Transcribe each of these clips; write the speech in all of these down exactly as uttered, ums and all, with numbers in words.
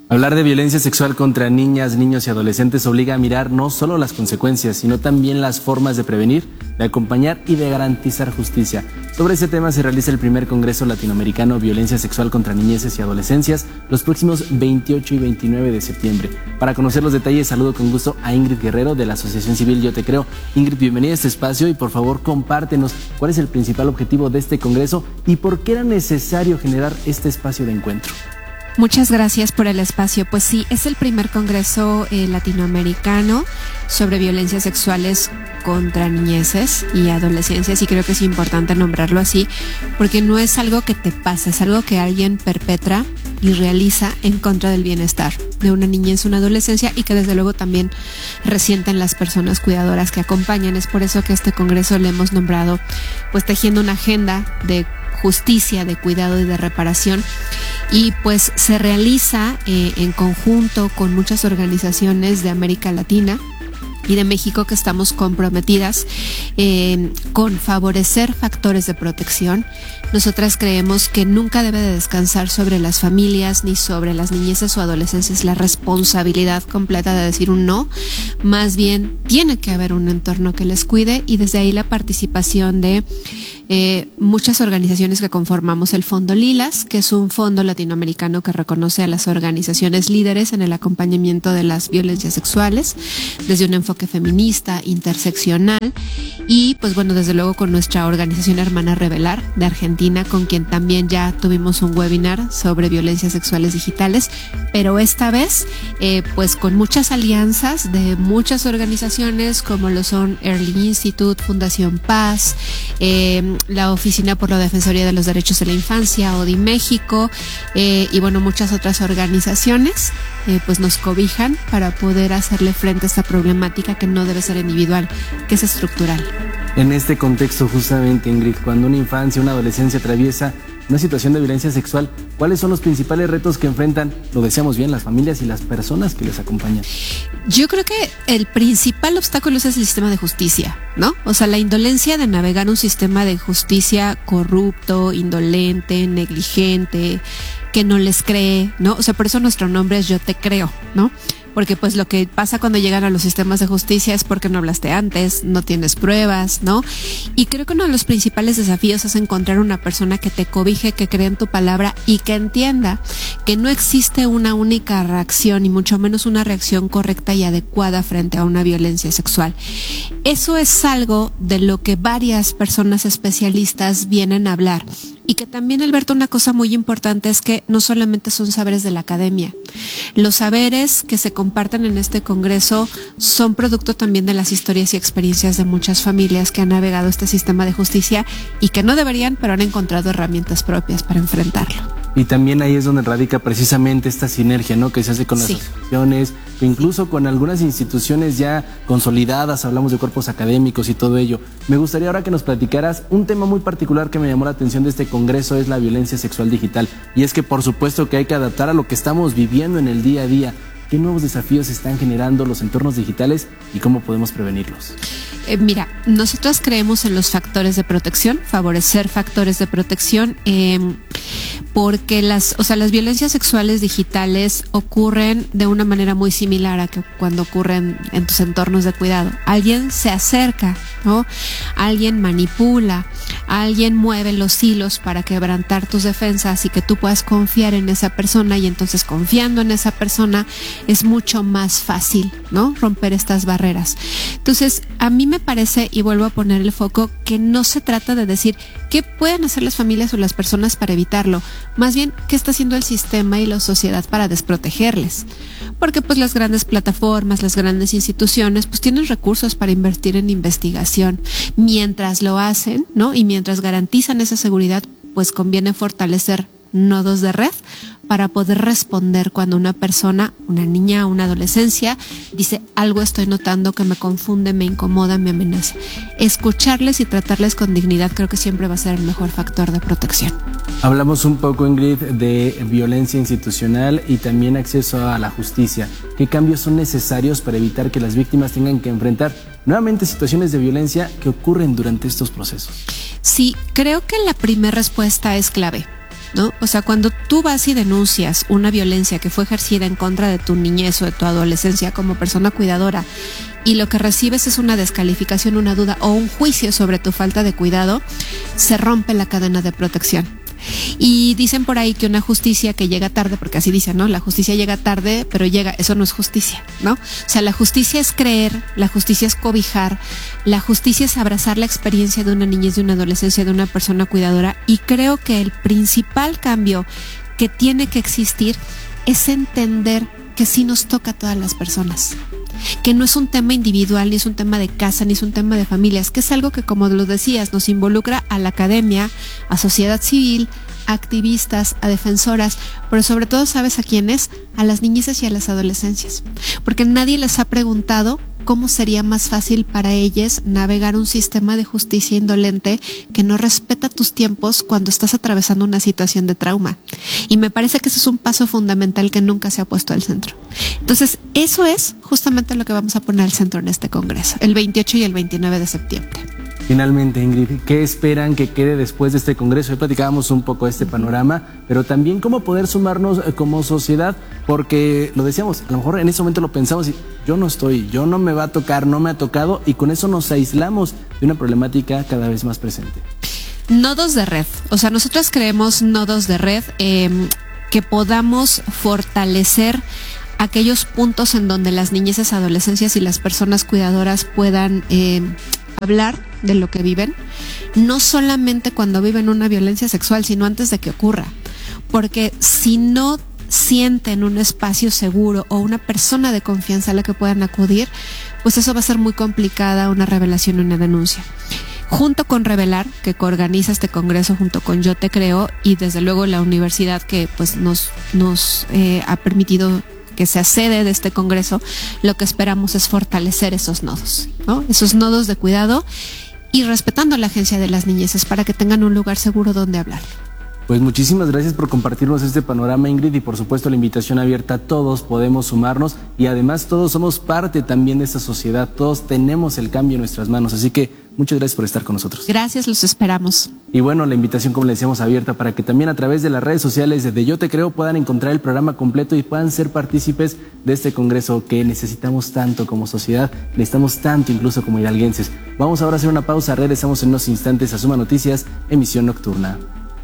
Hablar de violencia sexual contra niñas, niños y adolescentes obliga a mirar no solo las consecuencias, sino también las formas de prevenir, de acompañar y de garantizar justicia. Sobre ese tema se realiza el primer Congreso Latinoamericano Violencia Sexual contra Niñeces y Adolescencias los próximos veintiocho y veintinueve de septiembre. Para conocer los detalles, saludo con gusto a Ingrid Guerrero de la Asociación Civil Yo Te Creo. Ingrid, bienvenida a este espacio y por favor compártenos cuál es el principal objetivo de este Congreso y por qué era necesario generar este espacio de encuentro. Muchas gracias por el espacio. Pues sí, es el primer Congreso eh, Latinoamericano sobre violencias sexuales contra niñeces y adolescencias, y creo que es importante nombrarlo así porque no es algo que te pasa, es algo que alguien perpetra y realiza en contra del bienestar de una niñez, una adolescencia, y que desde luego también resienten las personas cuidadoras que acompañan. Es por eso que este Congreso le hemos nombrado pues tejiendo una agenda de justicia, de cuidado y de reparación, y pues se realiza eh, en conjunto con muchas organizaciones de América Latina y de México que estamos comprometidas eh, con favorecer factores de protección. Nosotras creemos que nunca debe de descansar sobre las familias ni sobre las niñeces o adolescencias la responsabilidad completa de decir un no, más bien tiene que haber un entorno que les cuide, y desde ahí la participación de Eh, muchas organizaciones que conformamos el Fondo Lilas, que es un fondo latinoamericano que reconoce a las organizaciones líderes en el acompañamiento de las violencias sexuales desde un enfoque feminista, interseccional, y pues bueno, desde luego con nuestra organización hermana Revelar de Argentina, con quien también ya tuvimos un webinar sobre violencias sexuales digitales, pero esta vez eh, pues con muchas alianzas de muchas organizaciones como lo son Early Institute, Fundación Paz, eh, la Oficina por la Defensoría de los Derechos de la Infancia, O D I México, eh, y bueno, muchas otras organizaciones eh, pues nos cobijan para poder hacerle frente a esta problemática que no debe ser individual, que es estructural. En este contexto justamente, Ingrid, cuando una infancia, una adolescencia atraviesa una situación de violencia sexual, ¿cuáles son los principales retos que enfrentan, lo deseamos bien, las familias y las personas que les acompañan? Yo creo que el principal obstáculo es el sistema de justicia, ¿no? O sea, la indolencia de navegar un sistema de justicia corrupto, indolente, negligente, que no les cree, ¿no? O sea, por eso nuestro nombre es Yo Te Creo, ¿no? Porque pues lo que pasa cuando llegan a los sistemas de justicia es porque no hablaste antes, no tienes pruebas, ¿no? Y creo que uno de los principales desafíos es encontrar una persona que te cobije, que cree en tu palabra y que entienda que no existe una única reacción, y mucho menos una reacción correcta y adecuada frente a una violencia sexual. Eso es algo de lo que varias personas especialistas vienen a hablar. Y que también, Alberto, una cosa muy importante es que no solamente son saberes de la academia. Los saberes que se comparten en este congreso son producto también de las historias y experiencias de muchas familias que han navegado este sistema de justicia y que no deberían, pero han encontrado herramientas propias para enfrentarlo. Y también ahí es donde radica precisamente esta sinergia, ¿no?, que se hace con las sí. asociaciones, incluso con algunas instituciones ya consolidadas, hablamos de cuerpos académicos y todo ello. Me gustaría ahora que nos platicaras un tema muy particular que me llamó la atención de este congreso, es la violencia sexual digital. Y es que por supuesto que hay que adaptar a lo que estamos viviendo en el día a día. ¿Qué nuevos desafíos están generando los entornos digitales y cómo podemos prevenirlos? Eh, mira, nosotros creemos en los factores de protección, favorecer factores de protección, eh, porque las, o sea, las violencias sexuales digitales ocurren de una manera muy similar a que cuando ocurren en tus entornos de cuidado. Alguien se acerca, ¿no? Alguien manipula, alguien mueve los hilos para quebrantar tus defensas y que tú puedas confiar en esa persona, y entonces confiando en esa persona es mucho más fácil, ¿no?, romper estas barreras. Entonces, a mí me parece, y vuelvo a poner el foco, que no se trata de decir qué pueden hacer las familias o las personas para evitarlo, más bien qué está haciendo el sistema y la sociedad para desprotegerles. Porque pues las grandes plataformas, las grandes instituciones, pues tienen recursos para invertir en investigación. Mientras lo hacen, ¿no?, y mientras garantizan esa seguridad, pues conviene fortalecer nodos de red para poder responder cuando una persona, una niña o una adolescencia dice algo estoy notando que me confunde, me incomoda, me amenaza. Escucharles y tratarles con dignidad creo que siempre va a ser el mejor factor de protección. Hablamos un poco, Ingrid, de violencia institucional y también acceso a la justicia. ¿Qué cambios son necesarios para evitar que las víctimas tengan que enfrentar nuevamente situaciones de violencia que ocurren durante estos procesos? Sí, creo que la primera respuesta es clave. ¿no? O sea, cuando tú vas y denuncias una violencia que fue ejercida en contra de tu niñez o de tu adolescencia como persona cuidadora y lo que recibes es una descalificación, una duda o un juicio sobre tu falta de cuidado, se rompe la cadena de protección. Y dicen por ahí que una justicia que llega tarde, porque así dicen, ¿no? La justicia llega tarde, pero llega, eso no es justicia, ¿no? O sea, la justicia es creer, la justicia es cobijar, la justicia es abrazar la experiencia de una niñez, de una adolescencia, de una persona cuidadora, y creo que el principal cambio que tiene que existir es entender que sí nos toca a todas las personas, que no es un tema individual, ni es un tema de casa, ni es un tema de familias, que es algo que, como lo decías, nos involucra a la academia, a sociedad civil, a activistas, a defensoras, pero sobre todo, ¿sabes a quiénes? A las niñeces y a las adolescencias, porque nadie les ha preguntado cómo sería más fácil para ellas navegar un sistema de justicia indolente que no respeta tus tiempos cuando estás atravesando una situación de trauma. Y me parece que ese es un paso fundamental que nunca se ha puesto al centro. Entonces, eso es justamente lo que vamos a poner al centro en este congreso, el veintiocho y el veintinueve de septiembre. Finalmente, Ingrid, ¿qué esperan que quede después de este congreso? Hoy platicábamos un poco de este panorama, pero también cómo poder sumarnos como sociedad, porque lo decíamos, a lo mejor en ese momento lo pensamos y yo no estoy, yo no me va a tocar, no me ha tocado, y con eso nos aislamos de una problemática cada vez más presente. Nodos de red, o sea, nosotros creemos nodos de red eh, que podamos fortalecer aquellos puntos en donde las niñeces, adolescencias y las personas cuidadoras puedan eh, hablar de lo que viven, no solamente cuando viven una violencia sexual, sino antes de que ocurra, porque si no sienten un espacio seguro o una persona de confianza a la que puedan acudir, pues eso va a ser muy complicada una revelación o una denuncia. Junto con Revelar, que coorganiza este congreso junto con Yo Te Creo, y desde luego la universidad que pues nos, nos eh, ha permitido que sea sede de este congreso, lo que esperamos es fortalecer esos nodos, ¿no? Esos nodos de cuidado y respetando la agencia de las niñeces para que tengan un lugar seguro donde hablar. Pues muchísimas gracias por compartirnos este panorama, Ingrid, y por supuesto la invitación abierta. Todos podemos sumarnos y además todos somos parte también de esta sociedad, todos tenemos el cambio en nuestras manos, así que muchas gracias por estar con nosotros. Gracias, los esperamos. Y bueno, la invitación, como le decíamos, abierta para que también a través de las redes sociales de Yo Te Creo puedan encontrar el programa completo y puedan ser partícipes de este congreso que necesitamos tanto como sociedad, necesitamos tanto incluso como hidalguenses. Vamos ahora a hacer una pausa, regresamos en unos instantes a Suma Noticias, emisión nocturna.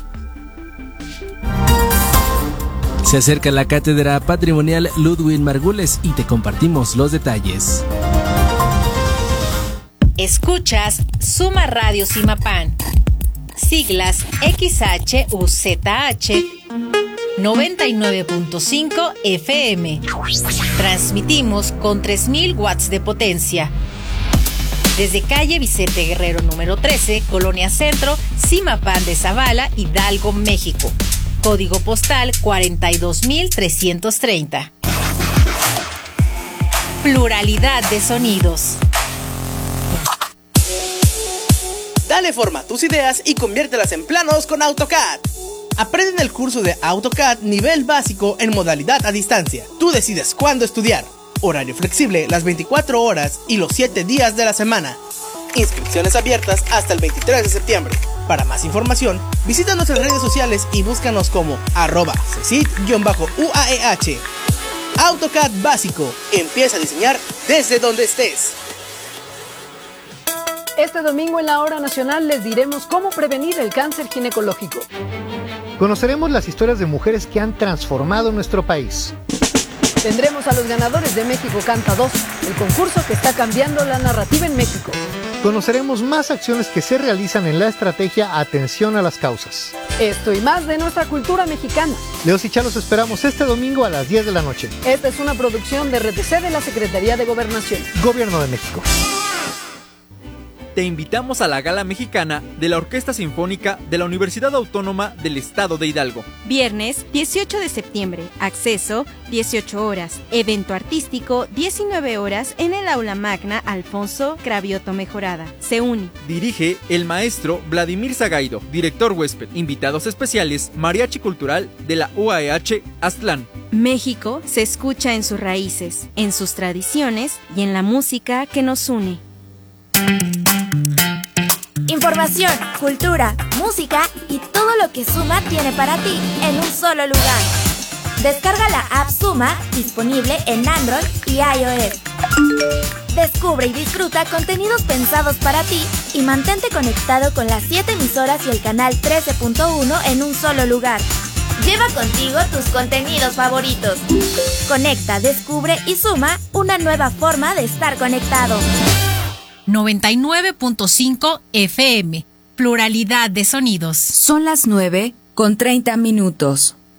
Se acerca la Cátedra Patrimonial Ludwig Margules y te compartimos los detalles. Escuchas Suma Radio Simapán, siglas X H U Z H noventa y nueve punto cinco F M. Transmitimos con tres mil watts de potencia. Desde calle Vicente Guerrero número trece, Colonia Centro, Simapán de Zavala, Hidalgo, México. Código postal cuarenta y dos mil trescientos treinta. Pluralidad de sonidos. Dale forma a tus ideas y conviértelas en planos con AutoCAD. Aprende en el curso de AutoCAD nivel básico en modalidad a distancia. Tú decides cuándo estudiar. Horario flexible las veinticuatro horas y los siete días de la semana. Inscripciones abiertas hasta el veintitrés de septiembre. Para más información, visita nuestras redes sociales y búscanos como arroba cesit-U A E H. AutoCAD básico. Empieza a diseñar desde donde estés. Este domingo en la Hora Nacional les diremos cómo prevenir el cáncer ginecológico. Conoceremos las historias de mujeres que han transformado nuestro país. Tendremos a los ganadores de México Canta dos, el concurso que está cambiando la narrativa en México. Conoceremos más acciones que se realizan en la estrategia Atención a las Causas. Esto y más de nuestra cultura mexicana. Leos y Chá los esperamos este domingo a las diez de la noche. Esta es una producción de R T C de la Secretaría de Gobernación. Gobierno de México. Te invitamos a la Gala Mexicana de la Orquesta Sinfónica de la Universidad Autónoma del Estado de Hidalgo. Viernes dieciocho de septiembre, acceso dieciocho horas, evento artístico diecinueve horas en el Aula Magna Alfonso Cravioto Mejorada. Se une. Dirige el maestro Vladimir Zagaido, director huésped. Invitados especiales, Mariachi Cultural de la U A E H Aztlán. México se escucha en sus raíces, en sus tradiciones y en la música que nos une. Información, cultura, música. música y todo lo que Suma tiene para ti en un solo lugar. Descarga la app Suma, disponible en Android y iOS. Descubre y disfruta contenidos pensados para ti y mantente conectado con las siete emisoras y el canal trece punto uno en un solo lugar. Lleva contigo tus contenidos favoritos. Conecta, descubre y suma una nueva forma de estar conectado. noventa y nueve punto cinco F M. Pluralidad de sonidos. Son las nueve con treinta minutos.